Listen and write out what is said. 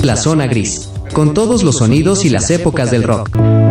La Zona Gris, con todos los sonidos y las épocas del rock.